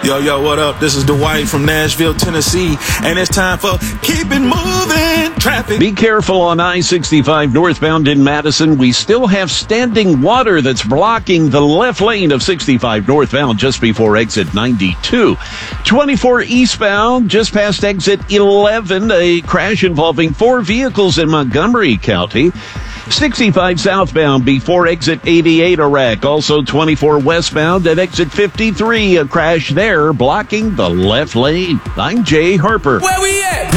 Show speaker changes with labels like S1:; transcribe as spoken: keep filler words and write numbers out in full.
S1: Yo, yo, what up? This is Dwight from Nashville, Tennessee, and it's time for Keep It Moving Traffic.
S2: Be careful on I sixty-five northbound in Madison. We still have standing water that's blocking the left lane of sixty-five northbound just before exit ninety-two. twenty-four eastbound, just past exit eleven, a crash involving four vehicles in Montgomery County. sixty-five southbound before exit eighty-eight, a wreck. Also twenty-four westbound at exit fifty-three, a crash there blocking the left lane. I'm Jay Harper.
S3: Where we at?